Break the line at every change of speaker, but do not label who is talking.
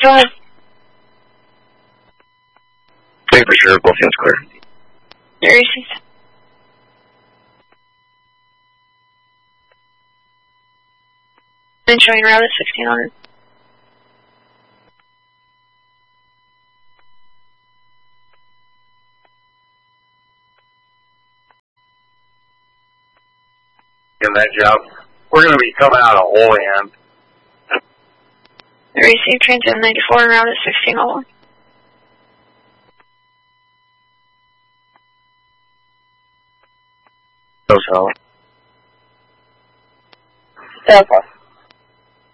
Go ahead.
Say for sure, both hands clear.
Your received. Then showing route at 1600.
In that job, we're going to be coming out of Olean.
Received train 1094 and route at 1601.
So solid.
Alpha.